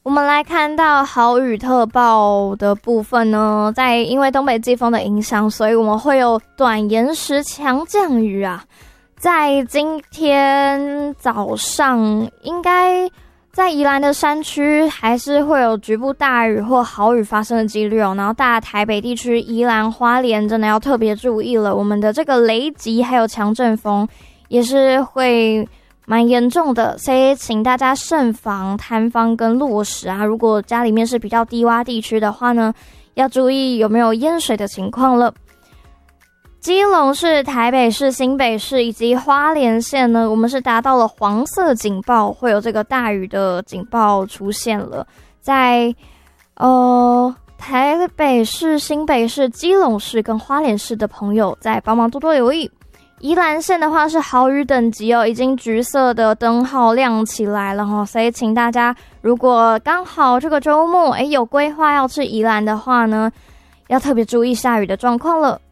我们来看到豪雨特报的部分呢，因为东北季风的影响，所以我们会有短延时强降雨啊。在今天早上，应该在宜兰的山区还是会有局部大雨或豪雨发生的几率哦。然后大台北地区、宜兰花莲真的要特别注意了，我们的这个雷击还有强阵风也是会蛮严重的，所以请大家慎防坍方跟落石啊。如果家里面是比较低洼地区的话呢，要注意有没有淹水的情况了。基隆市、台北市、新北市以及花莲县呢，我们是达到了黄色警报，会有这个大雨的警报出现了。在台北市、新北市、基隆市跟花莲市的朋友，再帮忙多多留意。宜兰县的话是豪雨等级哦，已经橘色的灯号亮起来了哈，所以请大家如果刚好这个周末有规划要去宜兰的话呢，要特别注意下雨的状况了。